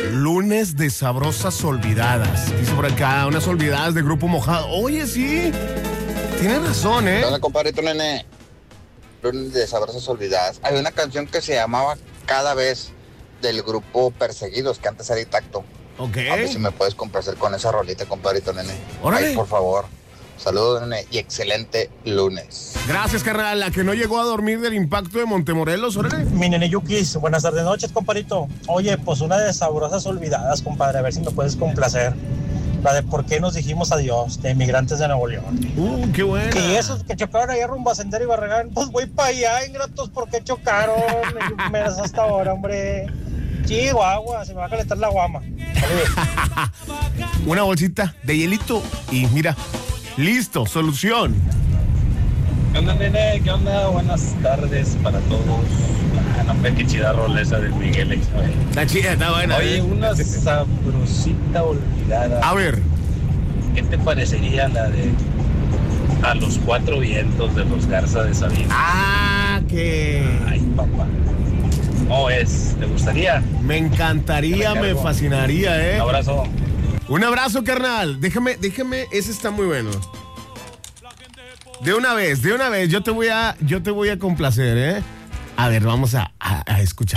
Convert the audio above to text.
Lunes de sabrosas olvidadas. Dice por acá, unas olvidadas de Grupo Mojado. Oye, sí, tienes razón, ¿eh? Hola, compadrito nene. Lunes de sabrosas olvidadas. Hay una canción que se llamaba Cada Vez del grupo Perseguidos, que antes era Intacto. Ok. A ver si me puedes complacer con esa rolita, compadrito nene. Órale. Ay, por favor. Saludos, nene, y excelente lunes. Gracias, carnal. La que no llegó a dormir del impacto de Montemorelos, órale. Mi nene Yukis, buenas tardes, noches, compadrito. Oye, pues una de sabrosas olvidadas, compadre, a ver si me puedes complacer. La de por qué nos dijimos adiós, de Inmigrantes de Nuevo León. Qué bueno. Y esos que chocaron allá rumbo a Sendero y Barragán, pues voy para allá, ingratos, ¿por qué chocaron? Me das hasta ahora, hombre. Chihuahua, se me va a calentar la guama. Una bolsita de hielito y mira, listo, solución. ¿Qué onda, nene? ¿Qué onda? Buenas tardes para todos. No me qué chida rola esa de Miguel Isabel. Está chida, está buena. Oye, una sabrosita olvidada. A ver. ¿Qué te parecería la de A los Cuatro Vientos de los Garza de Sabina? Ah, que... Ay, papá. ¿Cómo es? ¿Te gustaría? Me encantaría, me fascinaría, ¿eh? Un abrazo. Un abrazo, carnal. Déjame, ese está muy bueno. De una vez, yo te voy a complacer, ¿eh? A ver, vamos a escuchar.